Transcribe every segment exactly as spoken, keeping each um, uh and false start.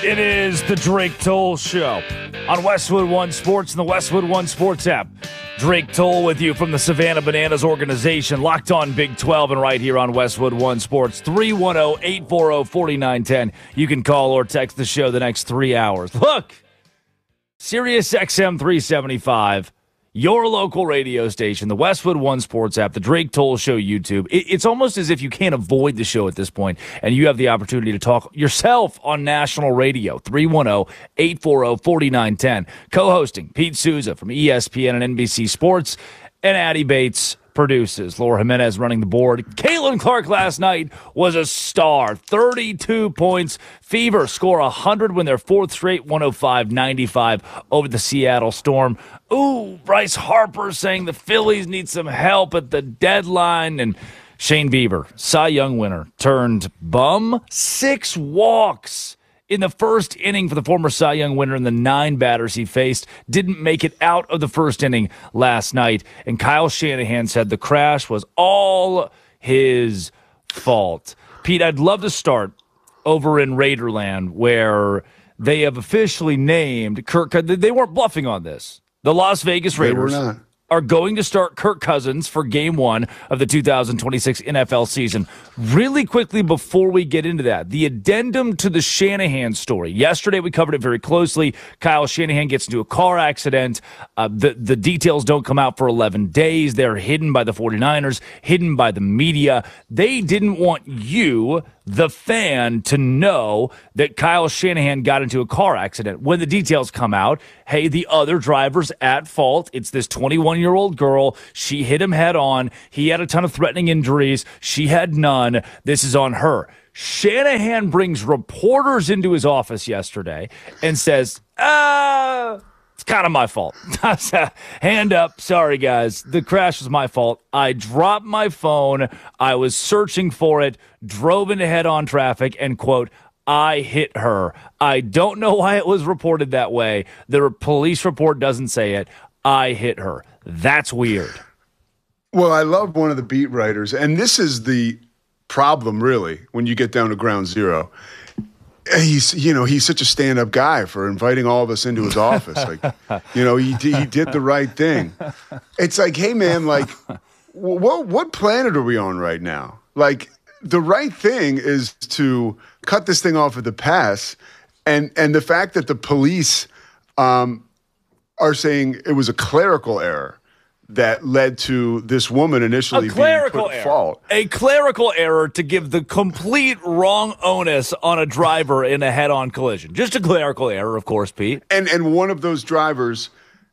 It is the Drake Toll Show on Westwood One Sports and the Westwood One Sports app. Drake Toll with you from the Savannah Bananas organization, locked on Big twelve and right here on Westwood One Sports. three one zero, eight four zero, four nine one zero. You can call or text the show the next three hours. Look, Sirius X M three seventy-five, your local radio station, the Westwood One Sports app, the Drake Toll Show YouTube. It, it's almost as if you can't avoid the show at this point, and you have the opportunity to talk yourself on national radio. three one zero, eight four zero, four nine one zero. Co-hosting Pete Souza from E S P N and N B C Sports, and Addie Bates produces. Laura Jimenez running the board. Caitlin Clark last night was a star. thirty-two points. Fever score one hundred, win their fourth straight, one oh five ninety-five over the Seattle Storm. Ooh, Bryce Harper saying the Phillies need some help at the deadline. And Shane Bieber, Cy Young winner, turned bum. Six walks in the first inning for the former Cy Young winner, and the nine batters he faced didn't make it out of the first inning last night. And Kyle Shanahan said the crash was all his fault. Pete, I'd love to start over in Raiderland, where they have officially named Kirk. They weren't bluffing on this. The Las Vegas Raiders are going to start Kirk Cousins for game one of the two thousand twenty-six N F L season. Really quickly before we get into that, the addendum to the Shanahan story. Yesterday we covered it very closely. Kyle Shanahan gets into a car accident. Uh, the, the details don't come out for eleven days. They're hidden by the 49ers, hidden by the media. They didn't want you, the fan, to know that Kyle Shanahan got into a car accident. When the details come out, hey, the other driver's at fault. It's this twenty-one-year-old girl. She hit him head on. He had a ton of threatening injuries. She had none. This is on her. Shanahan brings reporters into his office yesterday and says, ah, it's kind of my fault. Hand up. Sorry, guys. The crash was my fault. I dropped my phone. I was searching for it, drove into head-on traffic, and, quote, I hit her. I don't know why it was reported that way. The police report doesn't say it. I hit her. That's weird. Well, I love one of the beat writers, and this is the problem, really, when you get down to ground zero. He's, you know, he's such a stand-up guy for inviting all of us into his office. Like, you know, he he did the right thing. It's like, hey, man, like, what what planet are we on right now? Like, the right thing is to cut this thing off at the pass, and and the fact that the police um, are saying it was a clerical error that led to this woman initially being put at fault. A clerical error to give the complete wrong onus on a driver in a head-on collision. Just a clerical error, of course, Pete. And and one of those drivers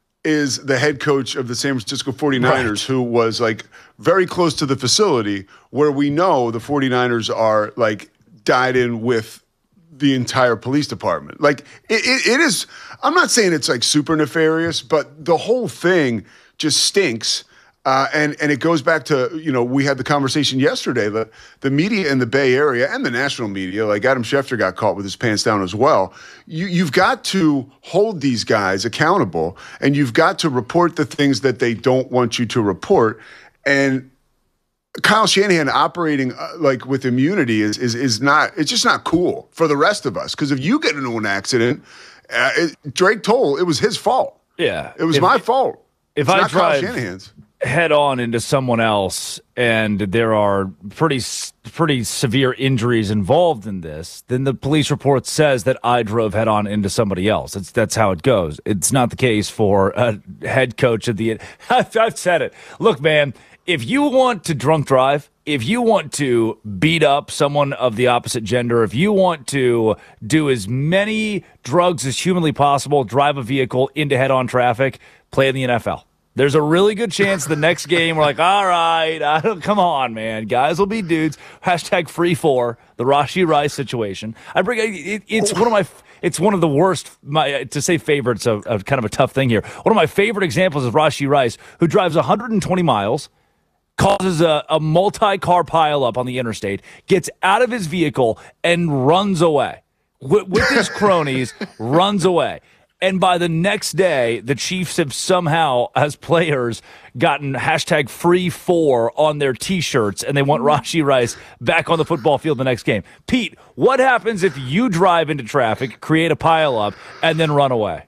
is the head coach of the San Francisco 49ers, right, who was like very close to the facility where we know the 49ers are like dyed in with the entire police department. Like it, it, it is, I'm not saying it's like super nefarious, but the whole thing just stinks. Uh, and, and it goes back to, you know, we had the conversation yesterday, the, the media in the Bay Area and the national media, like Adam Schefter got caught with his pants down as well. You, you've got to hold these guys accountable, and you've got to report the things that they don't want you to report. And Kyle Shanahan operating uh, like with immunity is, is, is not, it's just not cool for the rest of us. Because if you get into an accident, uh, it, Drake Toll, it was his fault. Yeah. It was if, my fault. If it's I not drive Kyle Shanahan's head on into someone else and there are pretty pretty severe injuries involved in this, then the police report says that I drove head on into somebody else. It's, that's how it goes. It's not the case for a head coach of the – I've, I've said it. Look, man, if you want to drunk drive, if you want to beat up someone of the opposite gender, if you want to do as many drugs as humanly possible, drive a vehicle into head-on traffic, play in the N F L. There's a really good chance the next game we're like, all right, I don't, come on, man. Guys will be dudes. Hashtag free for the Rashee Rice situation. I bring it, it's one of my it's one of the worst, my, to say favorites, a, a kind of a tough thing here. One of my favorite examples is Rashee Rice, who drives one hundred twenty miles, causes a, a multi-car pileup on the interstate, gets out of his vehicle, and runs away. With, with his cronies, runs away. And by the next day, the Chiefs have somehow, as players, gotten hashtag free four on their T-shirts, and they want Rashee Rice back on the football field the next game. Pete, what happens if you drive into traffic, create a pileup, and then run away?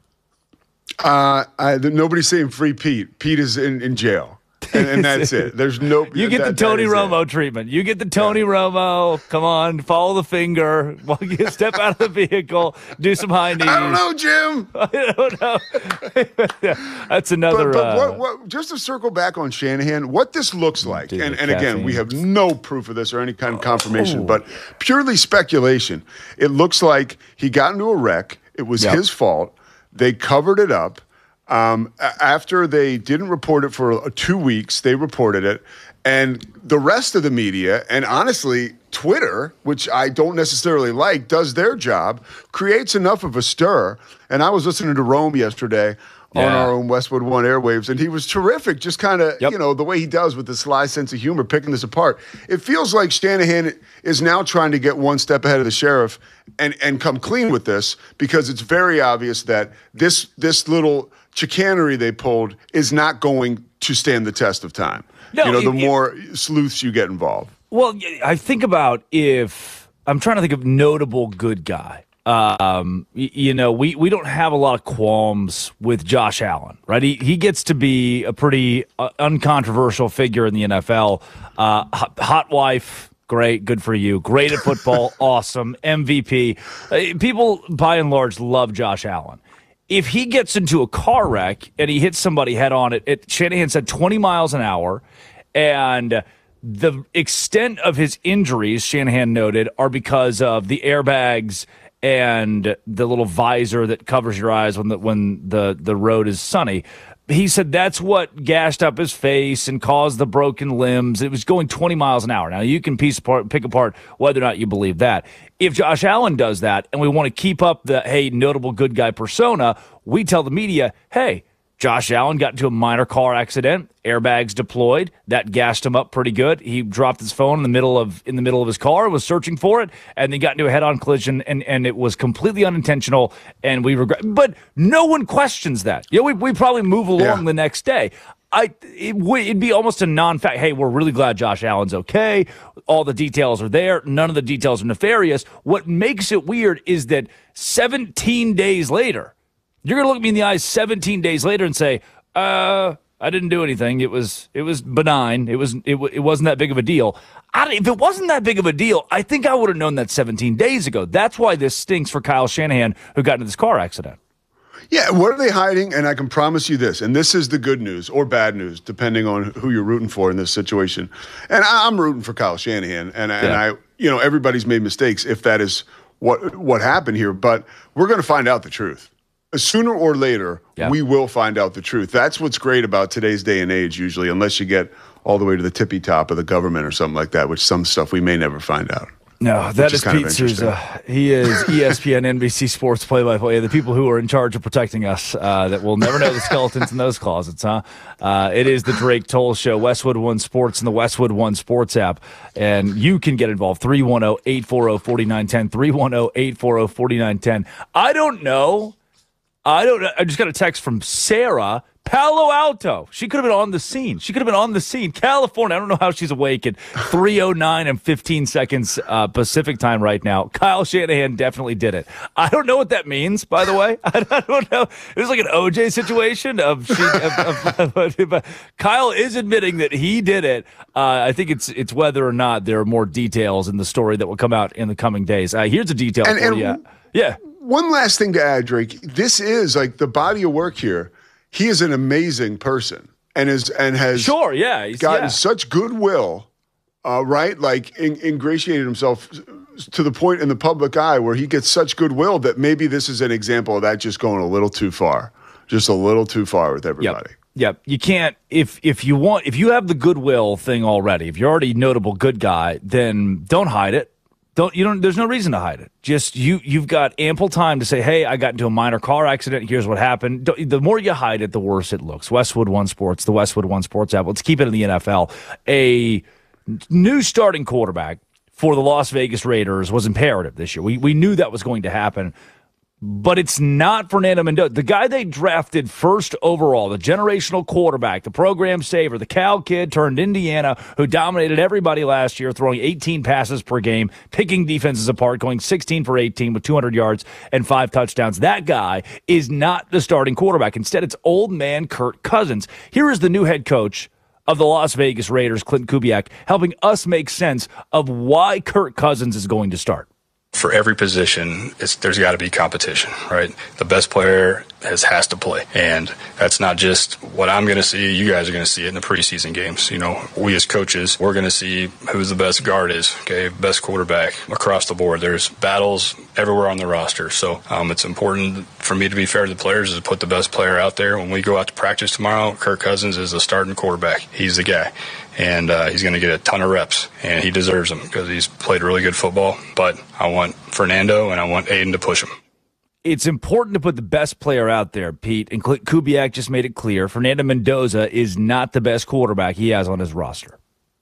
Uh, I, nobody's saying free Pete. Pete is in, in jail. And, and that's it. There's no. You get that, the Tony Romo it. treatment. You get the Tony yeah. Romo. Come on, follow the finger. Step out of the vehicle. Do some high knees. I don't know, Jim. I don't know. That's another. But, but uh, what, what, just to circle back on Shanahan, what this looks like, dude, and, and again, we have no proof of this or any kind of confirmation, oh. but purely speculation. It looks like he got into a wreck. It was yep. his fault. They covered it up. Um, after they didn't report it for two weeks, they reported it. And the rest of the media, and honestly, Twitter, which I don't necessarily like, does their job, creates enough of a stir. And I was listening to Rome yesterday yeah. on our own Westwood One airwaves, and he was terrific, just kind of, yep. you know, the way he does with the sly sense of humor, picking this apart. It feels like Shanahan is now trying to get one step ahead of the sheriff and, and come clean with this, because it's very obvious that this this little chicanery they pulled is not going to stand the test of time. No, you know, the it, more sleuths you get involved. Well, I think about if I'm trying to think of notable good guy. Um, you, you know, we, we don't have a lot of qualms with Josh Allen, right? He he gets to be a pretty uh, uncontroversial figure in the N F L. Uh, hot, hot wife. Great, good for you. Great at football, awesome, M V P. Uh, people, by and large, love Josh Allen. If he gets into a car wreck and he hits somebody head on, it, it Shanahan said twenty miles an hour, and the extent of his injuries, Shanahan noted, are because of the airbags and the little visor that covers your eyes when the when the, the road is sunny. He said that's what gashed up his face and caused the broken limbs. It was going twenty miles an hour. Now, you can piece apart, pick apart whether or not you believe that. If Josh Allen does that and we want to keep up the, hey, notable good guy persona, we tell the media, hey, Josh Allen got into a minor car accident, airbags deployed, that gassed him up pretty good. He dropped his phone in the middle of in the middle of his car, was searching for it, and then got into a head-on collision, and, and it was completely unintentional, and we regret. But no one questions that. You know, we we probably move along yeah. the next day. I it would it'd be almost a non-fact. Hey, we're really glad Josh Allen's okay. All the details are there. None of the details are nefarious. What makes it weird is that seventeen days later, you're going to look me in the eyes seventeen days later and say, uh, I didn't do anything. It was it was benign. It, was, it, it wasn't that big of a deal. I, if it wasn't that big of a deal, I think I would have known that seventeen days ago. That's why this stinks for Kyle Shanahan, who got into this car accident. Yeah, what are they hiding? And I can promise you this, and this is the good news or bad news, depending on who you're rooting for in this situation. And I'm rooting for Kyle Shanahan, and, yeah. and I, you know, everybody's made mistakes if that is what what happened here. But we're going to find out the truth. Sooner or later, yeah. we will find out the truth. That's what's great about today's day and age, usually, unless you get all the way to the tippy top of the government or something like that, which some stuff we may never find out. No, that is, is Pete Souza. He is E S P N, N B C Sports play-by-play, the people who are in charge of protecting us, uh, that will never know the skeletons in those closets, huh? Uh, it is the Drake Toll Show, Westwood One Sports and the Westwood One Sports app. And you can get involved, three one zero, eight four zero, four nine one zero, three one zero, eight four zero, four nine one zero. I don't know. I don't know. I just got a text from Sarah, Palo Alto. She could have been on the scene. She could have been on the scene. California. I don't know how she's awake at three oh nine and fifteen seconds uh, Pacific time right now. Kyle Shanahan definitely did it. I don't know what that means, by the way. I, I don't know. It was like an O J situation of, she, of, of, of, of Kyle is admitting that he did it. Uh, I think it's it's whether or not there are more details in the story that will come out in the coming days. Uh, here's a detail and, for and you. Yeah. One last thing to add, Drake. This is like the body of work here. He is an amazing person and is and has sure, yeah, he's, gotten yeah. such goodwill, uh, right? Like in, ingratiated himself to the point in the public eye where he gets such goodwill that maybe this is an example of that just going a little too far, just a little too far with everybody. Yep. Yep. You can't if if you want if you have the goodwill thing already. If you're already a notable good guy, then don't hide it. Don't you don't? There's no reason to hide it. Just you. You've got ample time to say, "Hey, I got into a minor car accident. Here's what happened." Don't, the more you hide it, the worse it looks. Westwood One Sports, the Westwood One Sports app. Let's keep it in the N F L. A new starting quarterback for the Las Vegas Raiders was imperative this year. We we knew that was going to happen. but it's not Fernando Mendoza. The guy they drafted first overall, the generational quarterback, the program saver, the Cal kid turned Indiana, who dominated everybody last year, throwing eighteen passes per game, picking defenses apart, going sixteen for eighteen with two hundred yards and five touchdowns. That guy is not the starting quarterback. Instead, it's old man Kirk Cousins. Here is the new head coach of the Las Vegas Raiders, Clint Kubiak, helping us make sense of why Kirk Cousins is going to start. For every position, it's, there's got to be competition, right? The best player has has to play, and that's not just what I'm going to see. You guys are going to see it in the preseason games. You know, we as coaches, we're going to see who's the best guard is, okay, best quarterback across the board. There's battles everywhere on the roster, so um, it's important for me to be fair to the players is to put the best player out there. When we go out to practice tomorrow, Kirk Cousins is the starting quarterback. He's the guy. And uh, he's going to get a ton of reps, and he deserves them because he's played really good football. But I want Fernando and I want Aiden to push him. It's important to put the best player out there, Pete, and Kubiak just made it clear. Fernando Mendoza is not the best quarterback he has on his roster.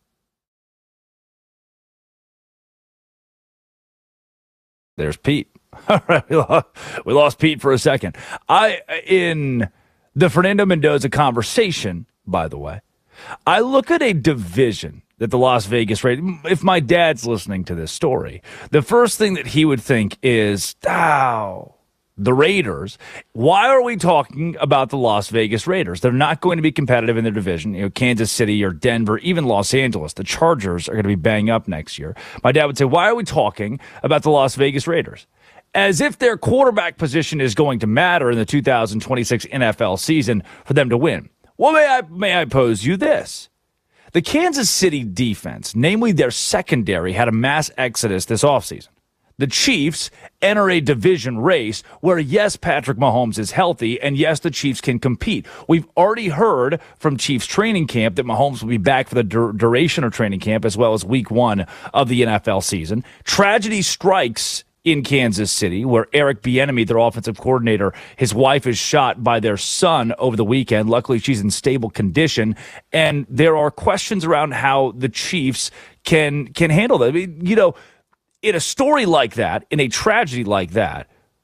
There's Pete. All right, we lost, we lost Pete for a second. I in the Fernando Mendoza conversation, by the way, I look at a division that the Las Vegas Raiders, if my dad's listening to this story, the first thing that he would think is, oh, the Raiders. Why are we talking about the Las Vegas Raiders? They're not going to be competitive in their division. You know, Kansas City or Denver, even Los Angeles. The Chargers are going to be banging up next year. My dad would say, why are we talking about the Las Vegas Raiders? As if their quarterback position is going to matter in the two thousand twenty-six N F L season for them to win. Well, may I, may I pose you this? The Kansas City defense, namely their secondary, had a mass exodus this offseason. The Chiefs enter a division race where, yes, Patrick Mahomes is healthy, and yes, the Chiefs can compete. We've already heard from Chiefs training camp that Mahomes will be back for the dur- duration of training camp as well as week one of the N F L season. Tragedy strikes in Kansas City, where Eric Bieniemy, their offensive coordinator, his wife is shot by their son over the weekend. Luckily, she's in stable condition, and there are questions around how the Chiefs can can handle that. I mean, you know, in a story like that, in a tragedy like that,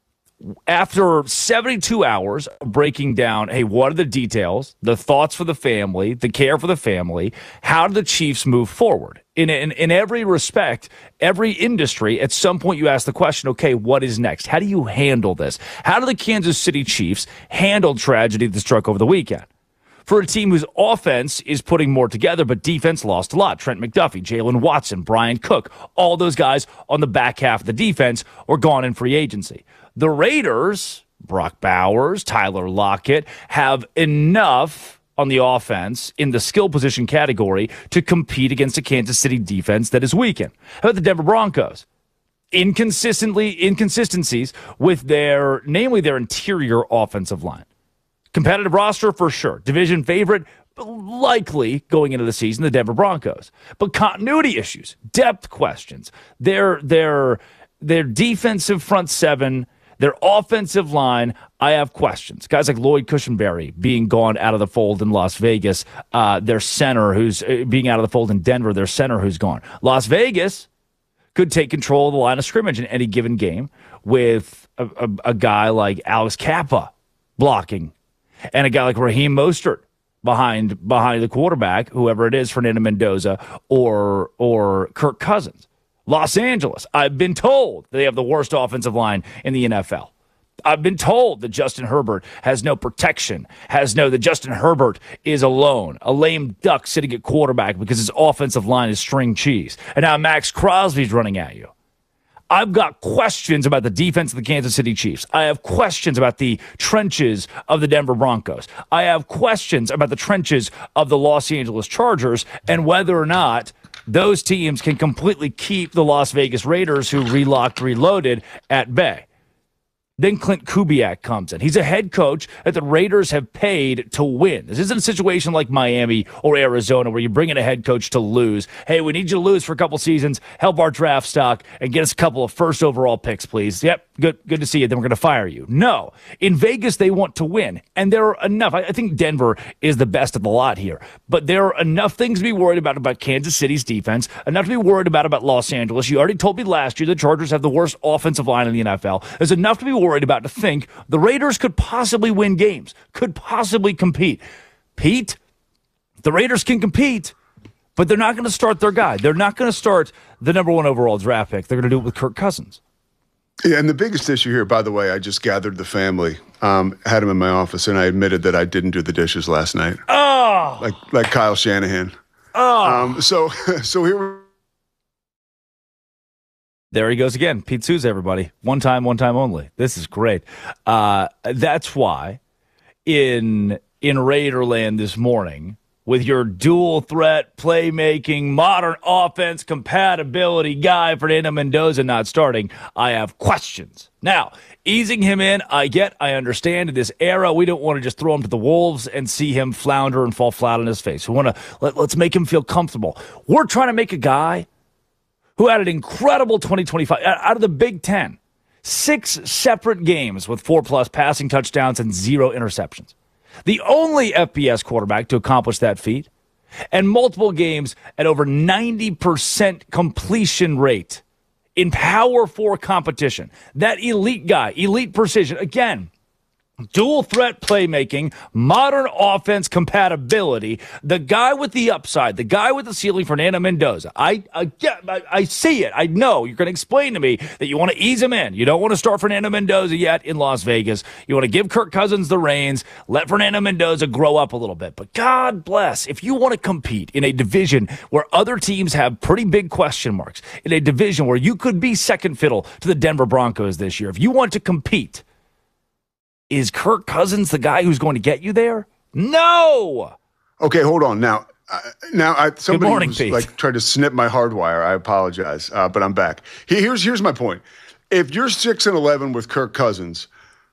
after seventy-two hours of breaking down, hey, what are the details, the thoughts for the family, the care for the family, how do the Chiefs move forward? In, in in every respect, every industry, at some point you ask the question, okay, what is next? How do you handle this? How do the Kansas City Chiefs handle tragedy that struck over the weekend? For a team whose offense is putting more together, but defense lost a lot. Trent McDuffie, Jalen Watson, Brian Cook, all those guys on the back half of the defense were gone in free agency. The Raiders, Brock Bowers, Tyler Lockett, have enough on the offense in the skill position category to compete against a Kansas City defense that is weakened. How about the Denver Broncos? Inconsistently, inconsistencies with their, namely their interior offensive line. Competitive roster for sure. Division favorite, likely going into the season, the Denver Broncos. But continuity issues, depth questions, their their their defensive front seven, their offensive line, I have questions. Guys like Lloyd Cushenberry being gone out of the fold in Las Vegas, uh, their center who's uh, being out of the fold in Denver, their center who's gone. Las Vegas could take control of the line of scrimmage in any given game with a, a, a guy like Alex Kappa blocking and a guy like Raheem Mostert behind behind the quarterback, whoever it is, Fernando Mendoza or or Kirk Cousins. Los Angeles, I've been told they have the worst offensive line in the N F L. I've been told that Justin Herbert has no protection, has no, that Justin Herbert is alone, a lame duck sitting at quarterback because his offensive line is string cheese. And now Max Crosby's running at you. I've got questions about the defense of the Kansas City Chiefs. I have questions about the trenches of the Denver Broncos. I have questions about the trenches of the Los Angeles Chargers and whether or not those teams can completely keep the Las Vegas Raiders, who relocked, reloaded, at bay. Then Clint Kubiak comes in. He's a head coach that the Raiders have paid to win. This isn't a situation like Miami or Arizona where you bring in a head coach to lose. Hey, we need you to lose for a couple seasons, help our draft stock, and get us a couple of first overall picks, please. Yep, good good to see you. Then we're going to fire you. No. In Vegas, they want to win. And there are enough. I, I think Denver is the best of the lot here. But there are enough things to be worried about about Kansas City's defense, enough to be worried about about Los Angeles. You already told me last year the Chargers have the worst offensive line in the N F L. There's enough to be worried worried about to think the Raiders could possibly win games, could possibly compete. Pete, the Raiders can compete, but they're not going to start their guy. They're not going to start the number one overall draft pick. They're going to do it with Kirk Cousins. Yeah, and the biggest issue here, by the way, I just gathered the family, um, had him in my office, and I admitted that I didn't do the dishes last night. Oh! Like like Kyle Shanahan. Oh! Um, so, so here we There he goes again. Pete Souza, everybody. One time, one time only. This is great. Uh, that's why in in Raiderland this morning, with your dual threat, playmaking, modern offense compatibility guy, Fernando Mendoza not starting, I have questions. Now, easing him in, I get, I understand. In this era, we don't want to just throw him to the wolves and see him flounder and fall flat on his face. We want to let, let's make him feel comfortable. We're trying to make a guy who had an incredible twenty twenty-five out of the Big Ten. Six separate games with four-plus passing touchdowns and zero interceptions. The only F B S quarterback to accomplish that feat, and multiple games at over ninety percent completion rate in Power Four competition. That elite guy, elite precision, again, dual threat playmaking, modern offense compatibility, the guy with the upside, the guy with the ceiling, Fernando Mendoza. I, I, I, I see it. I know you're going to explain to me that you want to ease him in. You don't want to start Fernando Mendoza yet in Las Vegas. You want to give Kirk Cousins the reins, let Fernando Mendoza grow up a little bit. But God bless, if you want to compete in a division where other teams have pretty big question marks, in a division where you could be second fiddle to the Denver Broncos this year, if you want to compete, is Kirk Cousins the guy who's going to get you there? No. Okay, hold on. Now, uh, now I, somebody Good morning, was, Pete. like tried to snip my hardwire. I apologize, uh, but I'm back. Here- Here's here's my point. If you're six and eleven with Kirk Cousins,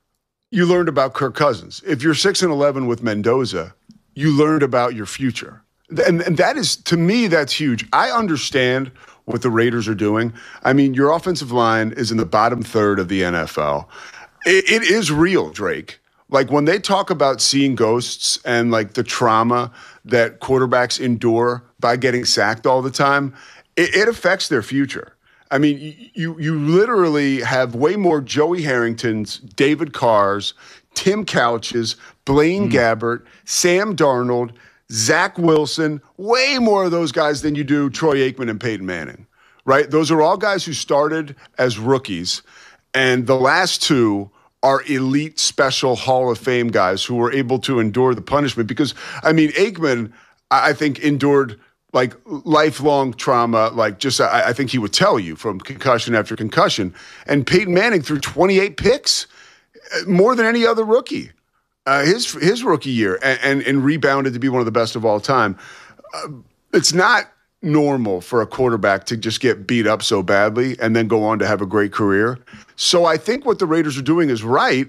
you learned about Kirk Cousins. If you're six and eleven with Mendoza, you learned about your future, and and that is, to me, that's huge. I understand what the Raiders are doing. I mean, your offensive line is in the bottom third of the N F L. It, it is real, Drake. Like when they talk about seeing ghosts and like the trauma that quarterbacks endure by getting sacked all the time, it, it affects their future. I mean, you you literally have way more Joey Harringtons, David Carrs, Tim Couches, Blaine mm. Gabbert, Sam Darnold, Zach Wilson, way more of those guys than you do Troy Aikman and Peyton Manning, right? Those are all guys who started as rookies. And the last two are elite special Hall of Fame guys who were able to endure the punishment. Because, I mean, Aikman, I think, endured like lifelong trauma. Like just, I, I think he would tell you, from concussion after concussion. And Peyton Manning threw twenty-eight picks, more than any other rookie, uh, his his rookie year, and, and, and rebounded to be one of the best of all time. Uh, it's not normal for a quarterback to just get beat up so badly and then go on to have a great career. So I think what the Raiders are doing is right.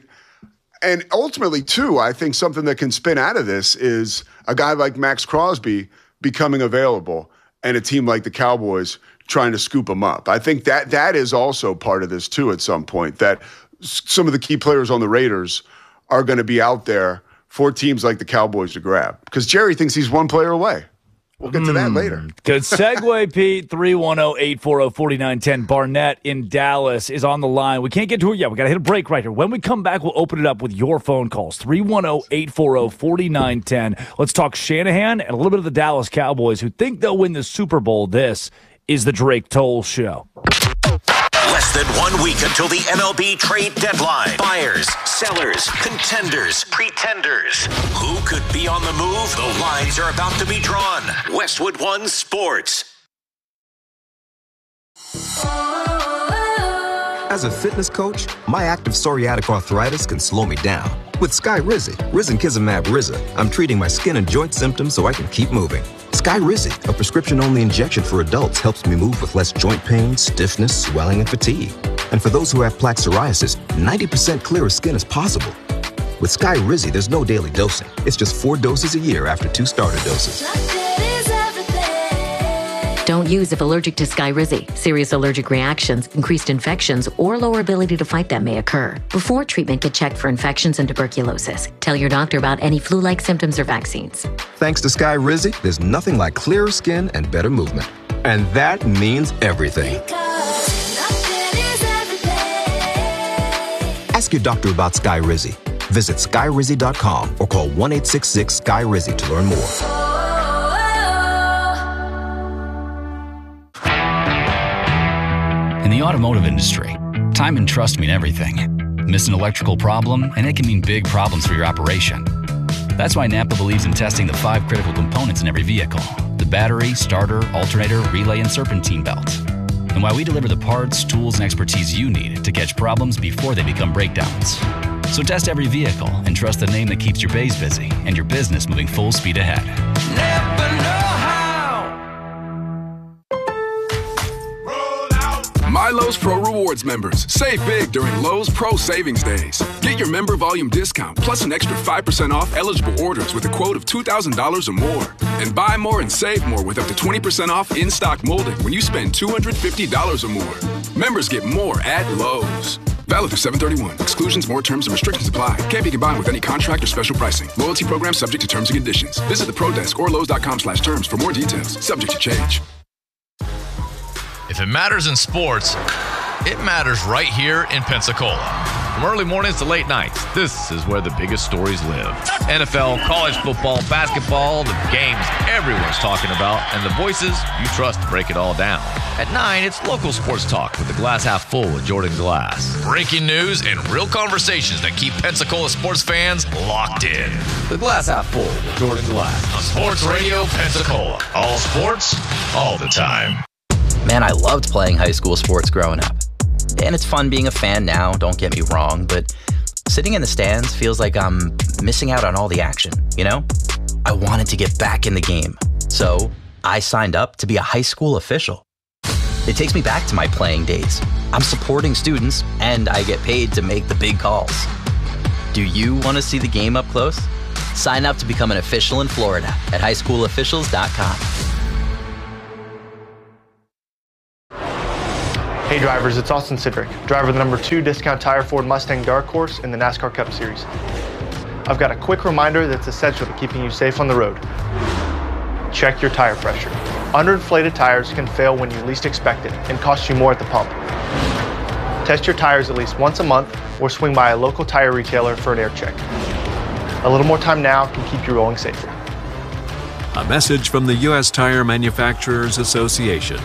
And ultimately, too, I think something that can spin out of this is a guy like Max Crosby becoming available and a team like the Cowboys trying to scoop him up. I think that that is also part of this, too, at some point, that some of the key players on the Raiders are going to be out there for teams like the Cowboys to grab. Because Jerry thinks he's one player away. We'll get to that mm, later. Good segue, Pete. three one zero, eight four zero, four nine one zero. Barnett in Dallas is on the line. We can't get to it yet. We got to hit a break right here. When we come back, we'll open it up with your phone calls. three one zero, eight four zero, four nine one zero. Let's talk Shanahan and a little bit of the Dallas Cowboys who think they'll win the Super Bowl. This is the Drake Toll Show. Less than one week until the M L B trade deadline. Buyers, sellers, contenders, pretenders. Who could be on the move? The lines are about to be drawn. Westwood One Sports. As a fitness coach, my active psoriatic arthritis can slow me down. With Skyrizi, Risankizumab Riza, I'm treating my skin and joint symptoms so I can keep moving. Skyrizi, a prescription-only injection for adults, helps me move with less joint pain, stiffness, swelling, and fatigue. And for those who have plaque psoriasis, ninety percent clearer skin is possible. With Skyrizi, there's no daily dosing. It's just four doses a year after two starter doses. Don't use if allergic to Skyrizi. Serious allergic reactions, increased infections, or lower ability to fight them may occur. Before treatment, get checked for infections and tuberculosis. Tell your doctor about any flu-like symptoms or vaccines. Thanks to Skyrizi, there's nothing like clearer skin and better movement. And that means everything. Ask your doctor about Skyrizi. Visit Skyrizi dot com or call one eight six six Sky Rizzy to learn more. In the automotive industry, time and trust mean everything. Miss an electrical problem, and it can mean big problems for your operation. That's why Napa believes in testing the five critical components in every vehicle: the battery, starter, alternator, relay, and serpentine belt. And why we deliver the parts, tools, and expertise you need to catch problems before they become breakdowns. So test every vehicle and trust the name that keeps your bays busy and your business moving full speed ahead. Napa know-how. My Lowe's Pro Rewards members, save big during Lowe's Pro Savings Days. Get your member volume discount plus an extra five percent off eligible orders with a quote of two thousand dollars or more. And buy more and save more with up to twenty percent off in-stock molding when you spend two hundred fifty dollars or more. Members get more at Lowe's. Valid through seven thirty-one. Exclusions, more terms, and restrictions apply. Can't be combined with any contract or special pricing. Loyalty program subject to terms and conditions. Visit the Pro Desk or Lowe's dot com slash terms for more details. Subject to change. If it matters in sports, it matters right here in Pensacola. From early mornings to late nights, this is where the biggest stories live. N F L, college football, basketball, the games everyone's talking about, and the voices you trust to break it all down. At nine, it's local sports talk with the Glass Half Full with Jordan Glass. Breaking news and real conversations that keep Pensacola sports fans locked in. The Glass Half Full with Jordan Glass on Sports Radio Pensacola. All sports, all the time. Man, I loved playing high school sports growing up. And it's fun being a fan now, don't get me wrong, but sitting in the stands feels like I'm missing out on all the action, you know? I wanted to get back in the game, so I signed up to be a high school official. It takes me back to my playing days. I'm supporting students, and I get paid to make the big calls. Do you want to see the game up close? Sign up to become an official in Florida at high school officials dot com. Hey drivers, it's Austin Sidrick, driver of the number two discount tire Ford Mustang Dark Horse in the NASCAR Cup Series. I've got a quick reminder that's essential to keeping you safe on the road. Check your tire pressure. Underinflated tires can fail when you least expect it and cost you more at the pump. Test your tires at least once a month or swing by a local tire retailer for an air check. A little more time now can keep you rolling safer. A message from the U S Tire Manufacturers Association.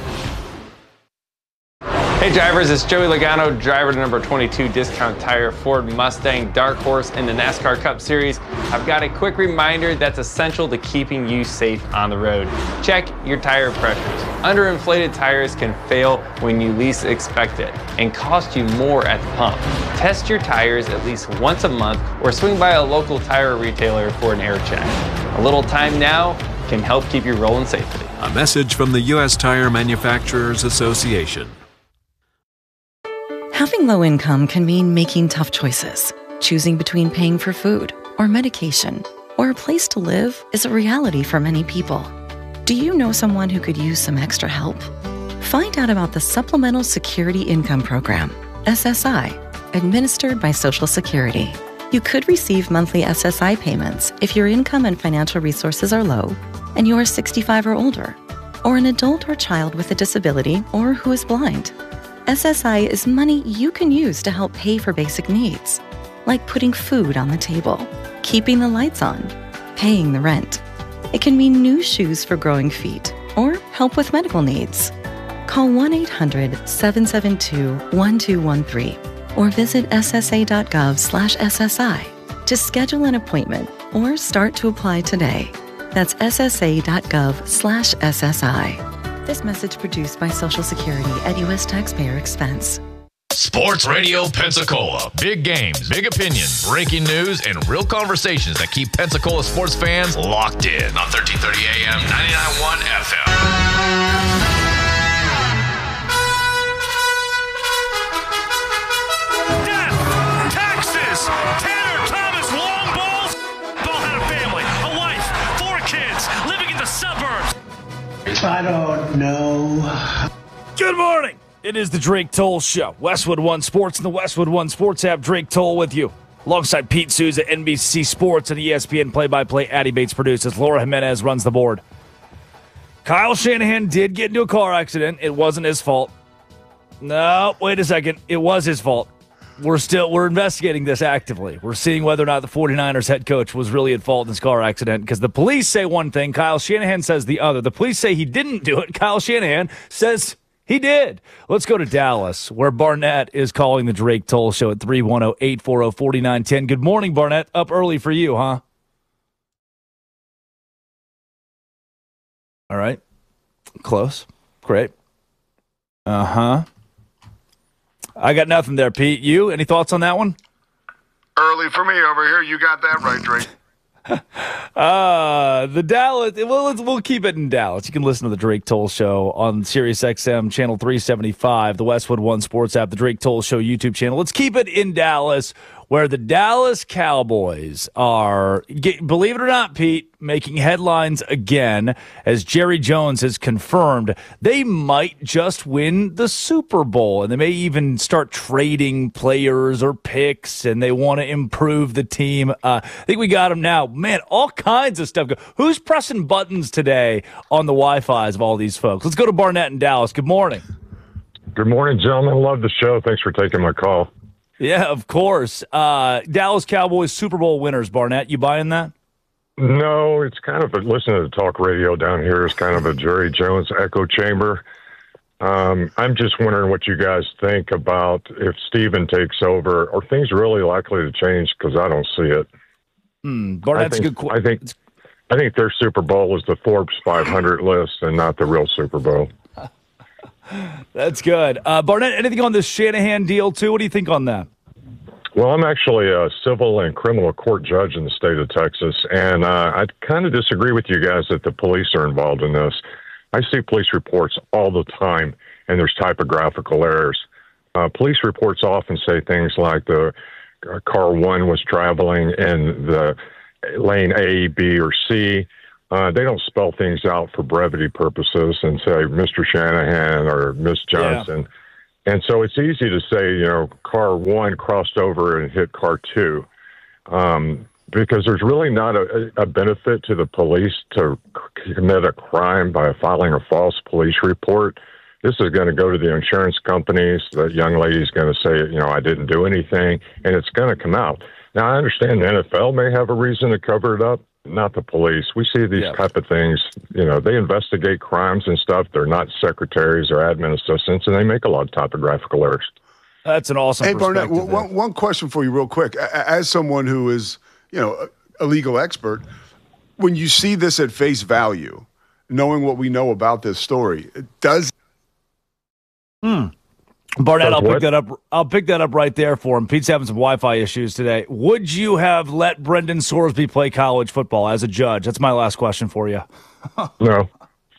Hey drivers, it's Joey Logano, driver to number twenty-two Discount Tire Ford Mustang Dark Horse in the NASCAR Cup Series. I've got a quick reminder that's essential to keeping you safe on the road. Check your tire pressures. Underinflated tires can fail when you least expect it and cost you more at the pump. Test your tires at least once a month or swing by a local tire retailer for an air check. A little time now can help keep you rolling safely. A message from the U S Tire Manufacturers Association. Having low income can mean making tough choices. Choosing between paying for food or medication or a place to live is a reality for many people. Do you know someone who could use some extra help? Find out about the Supplemental Security Income Program, S S I, administered by Social Security. You could receive monthly S S I payments if your income and financial resources are low and you are sixty-five or older, or an adult or child with a disability or who is blind. S S I is money you can use to help pay for basic needs, like putting food on the table, keeping the lights on, paying the rent. It can mean new shoes for growing feet or help with medical needs. Call one eight hundred seven seven two one two one three or visit S S A dot gov slash S S I to schedule an appointment or start to apply today. That's S S A dot gov slash S S I. This message produced by Social Security at U S taxpayer expense. Sports Radio Pensacola. Big games, big opinions, breaking news, and real conversations that keep Pensacola sports fans locked in on thirteen thirty A M, ninety-nine point one F M. Death, Texas, Tanner Thomas, long balls. Ball had a family, a wife, four kids, living in the suburbs. I don't know. Good morning. It is the Drake Toll Show. Westwood One Sports and the Westwood One Sports app. Drake Toll with you. Alongside Pete Souza, N B C Sports and E S P N play-by-play. Addie Bates produces. Laura Jimenez runs the board. Kyle Shanahan did get into a car accident. It wasn't his fault. No, wait a second. It was his fault. we're still we're investigating this actively. We're seeing whether or not the 49ers head coach was really at fault in this car accident because the police say one thing, Kyle Shanahan says the other. The police say he didn't do it. Kyle Shanahan says he did. Let's go to Dallas, where Barnett is calling the Drake Toll Show at three one zero, eight four zero, four nine one zero. Good morning, Barnett. Up early for you, huh? All right. Close. Great. Uh-huh. I got nothing there, Pete. You? Any thoughts on that one? Early for me over here. You got that right, Drake. uh, the Dallas, well, let's, we'll keep it in Dallas. You can listen to the Drake Toll Show on Sirius X M channel three seventy-five, the Westwood One Sports app, the Drake Toll Show YouTube channel. Let's keep it in Dallas, where the Dallas Cowboys are, believe it or not, Pete, making headlines again as Jerry Jones has confirmed they might just win the Super Bowl, and they may even start trading players or picks, and they want to improve the team. Uh, I think we got them now. Man, all kinds of stuff. Who's pressing buttons today on the Wi-Fi's of all these folks? Let's go to Barnett in Dallas. Good morning. Good morning, gentlemen. Love the show. Thanks for taking my call. Yeah, of course. Uh, Dallas Cowboys Super Bowl winners, Barnett. You buying that? No, it's kind of a, listening to talk radio down here is kind of a Jerry Jones echo chamber. Um, I'm just wondering what you guys think about if Steven takes over. Are things really likely to change? Because I don't see it. Mm, Barnett's I think, a good question. I think, I think their Super Bowl is the Forbes five hundred list and not the real Super Bowl. That's good. Uh, Barnett, anything on this Shanahan deal, too? What do you think on that? Well, I'm actually a civil and criminal court judge in the state of Texas, and uh, I kind of disagree with you guys that the police are involved in this. I see police reports all the time, and there's typographical errors. Uh, police reports often say things like the uh, car one was traveling in the lane A, B, or C. Uh, they don't spell things out for brevity purposes and say Mister Shanahan or Miss Johnson. Yeah. And so it's easy to say, you know, car one crossed over and hit car two, um, because there's really not a, a benefit to the police to commit a crime by filing a false police report. This is going to go to the insurance companies. The young lady's going to say, you know, I didn't do anything, and it's going to come out. Now, I understand the N F L may have a reason to cover it up, not the police. We see these yeah. type of things, you know, they investigate crimes and stuff. They're not secretaries or admin assistants, and they make a lot of typographical errors. That's an awesome Hey, perspective. Barnett, one, one question for you real quick. As someone who is, you know, a legal expert, when you see this at face value, knowing what we know about this story, does Hmm. Barnett, I'll what? pick that up. I'll pick that up right there for him. Pete's having some Wi-Fi issues today. Would you have let Brendan Sorsby play college football as a judge? That's my last question for you. No.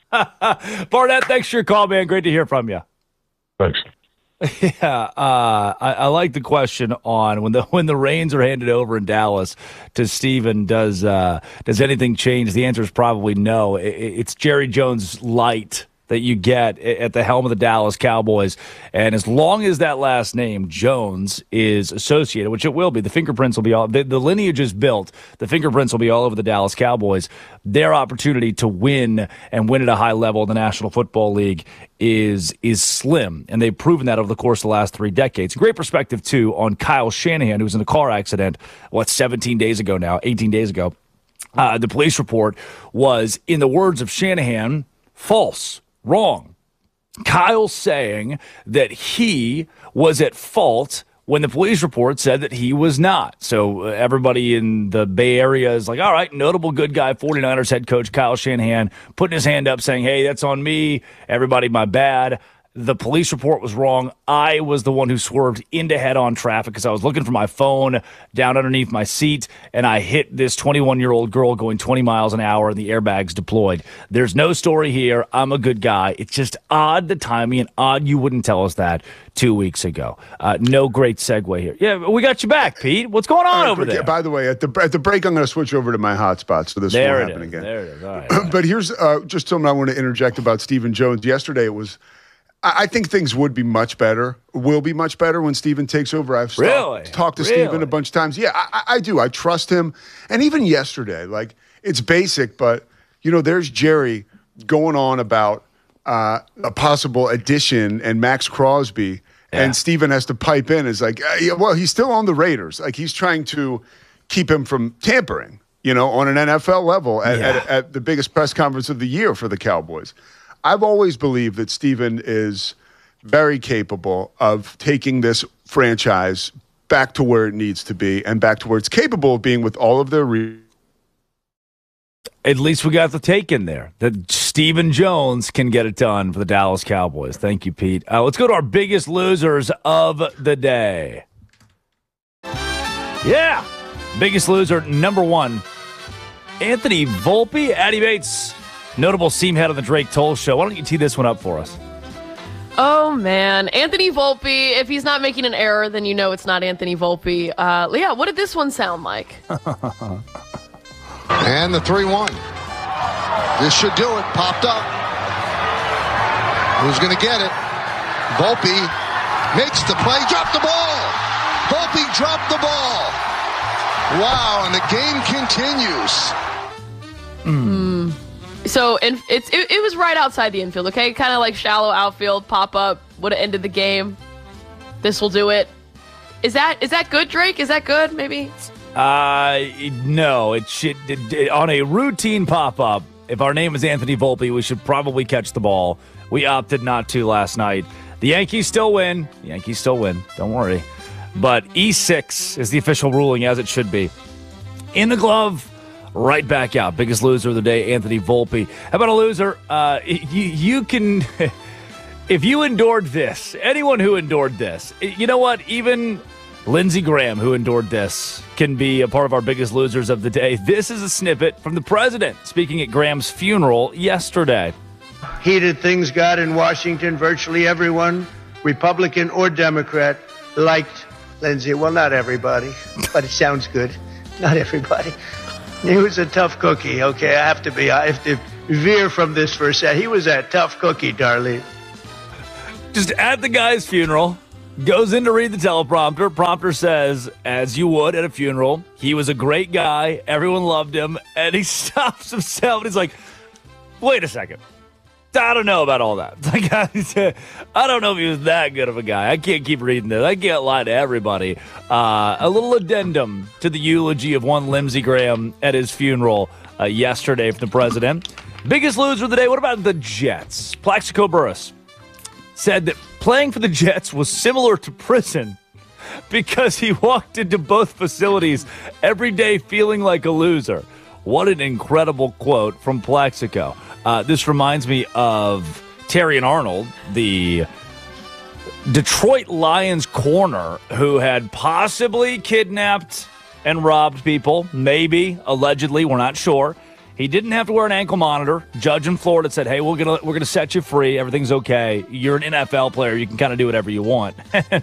Barnett, thanks for your call, man. Great to hear from you. Thanks. Yeah, uh, I, I like the question on when the when the reins are handed over in Dallas to Steven, does uh, does anything change? The answer is probably no. It, it's Jerry Jones light that you get at the helm of the Dallas Cowboys. And as long as that last name, Jones, is associated, which it will be, the fingerprints will be all, the, the lineage is built, the fingerprints will be all over the Dallas Cowboys. Their opportunity to win and win at a high level in the National Football League is is slim. And they've proven that over the course of the last three decades. Great perspective, too, on Kyle Shanahan, who was in a car accident, what, seventeen days ago now, eighteen days ago. Uh, the police report was, in the words of Shanahan, false. Wrong. Kyle saying that he was at fault when the police report said that he was not. So uh, everybody in the Bay Area is like, all right, notable good guy, 49ers head coach Kyle Shanahan, putting his hand up saying, hey, that's on me. Everybody, my bad. The police report was wrong. I was the one who swerved into head-on traffic because I was looking for my phone down underneath my seat, and I hit this twenty-one-year-old girl going twenty miles an hour, and the airbags deployed. There's no story here. I'm a good guy. It's just odd the timing, and odd you wouldn't tell us that two weeks ago. Uh, no great segue here. Yeah, we got you back, Pete. What's going on uh, over there? By the way, at the at the break, I'm going to switch over to my hotspot, so this there won't happen is. again. There it is. All right. All right. But here's uh, just something I want to interject about Stephen Jones. Yesterday, it was. I think things would be much better, will be much better when Steven takes over. I've really? talked, talked to really? Steven a bunch of times. Yeah, I, I do. I trust him. And even yesterday, like, it's basic, but, you know, there's Jerry going on about uh, a possible addition and Max Crosby. Yeah. And Steven has to pipe in as like, uh, yeah, well, he's still on the Raiders. Like he's trying to keep him from tampering, you know, on an N F L level at, yeah. at, at the biggest press conference of the year for the Cowboys. I've always believed that Steven is very capable of taking this franchise back to where it needs to be and back to where it's capable of being with all of their re- At least we got the take in there that Stephen Jones can get it done for the Dallas Cowboys. Thank you, Pete. Uh, let's go to our biggest losers of the day. Yeah. Biggest loser, number one, Anthony Volpe. Addie Bates, notable seam head on the Drake Toll Show. Why don't you tee this one up for us? Oh, man. Anthony Volpe, if he's not making an error, then you know it's not Anthony Volpe. Uh, yeah, what did this one sound like? And the three one. This should do it. Popped up. Who's going to get it? Volpe makes the play. Dropped the ball. Volpe dropped the ball. Wow, and the game continues. Mm. So and it's it, it was right outside the infield, okay? Kind of like shallow outfield, pop up, would have ended the game. This will do it. Is that is that good, Drake? Is that good, maybe? Uh, no. It should it, it, on a routine pop-up, if our name is Anthony Volpe, we should probably catch the ball. We opted not to last night. The Yankees still win. The Yankees still win. Don't worry. But E six is the official ruling, as it should be. In the glove, right back out. Biggest loser of the day, Anthony Volpe. How about a loser? Uh, you, you can, if you endured this, anyone who endured this, you know what? Even Lindsey Graham, who endured this, can be a part of our biggest losers of the day. This is a snippet from the president speaking at Graham's funeral yesterday. Heated things got in Washington. Virtually everyone, Republican or Democrat, liked Lindsey. Well, not everybody, but it sounds good. Not everybody. He was a tough cookie, okay? I have to be, I have to veer from this for a second. He was a tough cookie, Darlene. Just at the guy's funeral, goes in to read the teleprompter. Prompter says, as you would at a funeral, he was a great guy. Everyone loved him. And he stops himself and he's like, wait a second. I don't know about all that. Like, I don't know if he was that good of a guy. I can't keep reading this. I can't lie to everybody. Uh, a little addendum to the eulogy of one Lindsey Graham at his funeral uh, yesterday from the president. Biggest loser of the day, what about the Jets? Plaxico Burress said that playing for the Jets was similar to prison because he walked into both facilities every day feeling like a loser. What an incredible quote from Plaxico. Uh, this reminds me of Terrion Arnold, the Detroit Lions corner who had possibly kidnapped and robbed people, maybe, allegedly, we're not sure. He didn't have to wear an ankle monitor. Judge in Florida said, hey, we're going to we're gonna set you free. Everything's okay. You're an N F L player. You can kind of do whatever you want.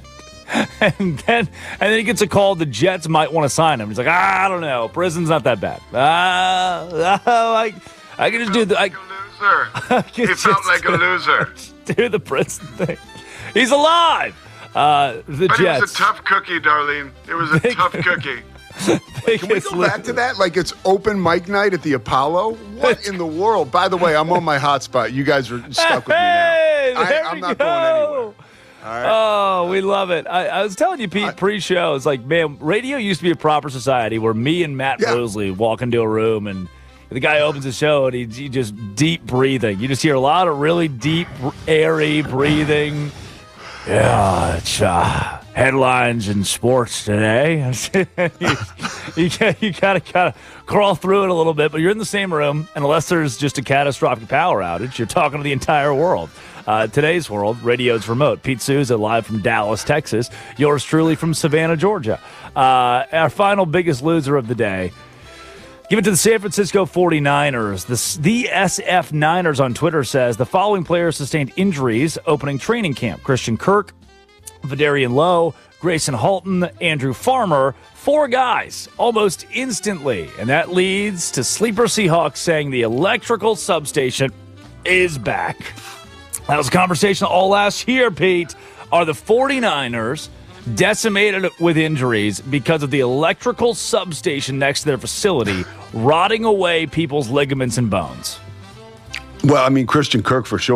And then, and then he gets a call. The Jets might want to sign him. He's like, ah, I don't know. Prison's not that bad. Ah, oh, I, I can just do the. I, loser. He felt like a loser. Do the prison thing. He's alive. Uh, the but Jets. It was a tough cookie, Darlene. It was a tough cookie. Can we go back to that? Like it's open mic night at the Apollo? What in the world? By the way, I'm on my hotspot. You guys are stuck with hey, me now. I, I'm not go. going anywhere. All right. Oh, we love it. I, I was telling you, Pete, pre-show, it's like, man, radio used to be a proper society where me and Matt yeah. Mosley walk into a room and the guy opens the show and he, he just deep breathing. You just hear a lot of really deep, airy breathing. Yeah, it's uh, headlines in sports today. you you, you gotta kind of crawl through it a little bit, but you're in the same room, and unless there's just a catastrophic power outage, you're talking to the entire world. Uh, today's world, radio's remote. Pete Souza live from Dallas, Texas. Yours truly from Savannah, Georgia. Uh, our final biggest loser of the day. Give it to the San Francisco forty-niners. The, the S F Niners on Twitter says the following players sustained injuries opening training camp. Christian Kirk, Vidarian Lowe, Grayson Halton, Andrew Farmer. Four guys almost instantly. And that leads to Sleeper Seahawks saying the electrical substation is back. That was a conversation all last year, Pete. Are the forty-niners decimated with injuries because of the electrical substation next to their facility rotting away people's ligaments and bones? Well, I mean, Christian Kirk for sure.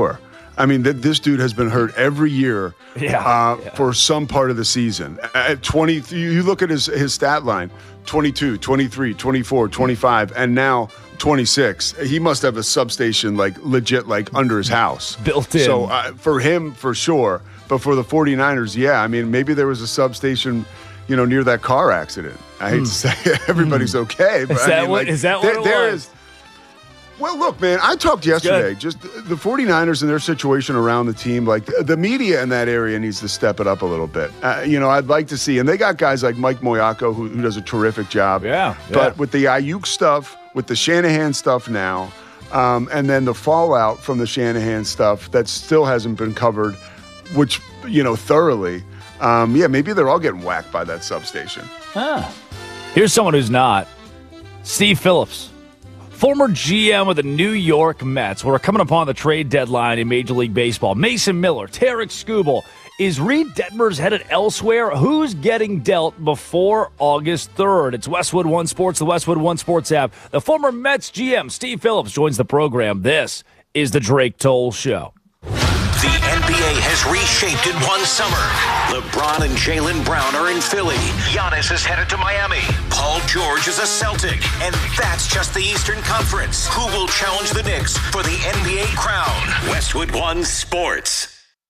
I mean, th- this dude has been hurt every year yeah, uh, yeah. for some part of the season. At twenty, you look at his, his stat line, twenty-two, twenty-three, twenty-four, twenty-five, and now twenty-six. He must have a substation, like, legit, like, under his house. Built in. So uh, for him, for sure. But for the 49ers, yeah, I mean, maybe there was a substation, you know, near that car accident. I hate Hmm. to say everybody's okay. But Is I that mean, what- like, is that what there, it there was? is- Well, look, man, I talked yesterday, just the 49ers and their situation around the team, like the media in that area needs to step it up a little bit. Uh, you know, I'd like to see, and they got guys like Mike Moyako who, who does a terrific job. Yeah. But yeah. with the Ayuk stuff, with the Shanahan stuff now, um, and then the fallout from the Shanahan stuff that still hasn't been covered, which, you know, thoroughly, um, yeah, maybe they're all getting whacked by that substation. Huh. Here's someone who's not. Steve Phillips. Former G M of the New York Mets, who are coming upon the trade deadline in Major League Baseball. Mason Miller, Tarek Skubal. Is Reed Detmers headed elsewhere? Who's getting dealt before August third? It's Westwood One Sports, the Westwood One Sports app. The former Mets G M, Steve Phillips, joins the program. This is the Drake Toll Show. The N B A has reshaped in one summer. LeBron and Jaylen Brown are in Philly. Giannis is headed to Miami. Paul George is a Celtic. And that's just the Eastern Conference. Who will challenge the Knicks for the N B A crown? Westwood One Sports.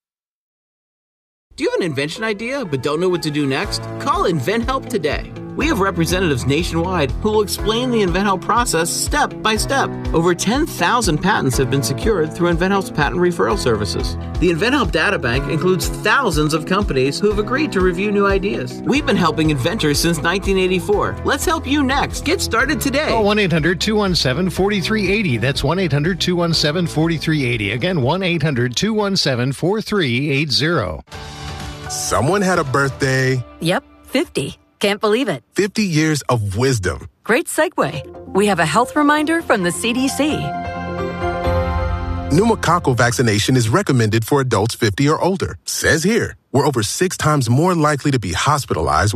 Do you have an invention idea but don't know what to do next? Call InventHelp today. We have representatives nationwide who will explain the InventHelp process step by step. Over ten thousand patents have been secured through InventHelp's patent referral services. The InventHelp data bank includes thousands of companies who have agreed to review new ideas. We've been helping inventors since nineteen eighty-four. Let's help you next. Get started today. Call one eight hundred two one seven four three eight zero. That's one eight hundred two one seven four three eight zero. Again, one eight hundred two one seven four three eight zero. Someone had a birthday. Yep, fifty. Can't believe it. fifty years of wisdom. Great segue. We have a health reminder from the C D C. Pneumococcal vaccination is recommended for adults fifty or older. Says here, we're over six times more likely to be hospitalized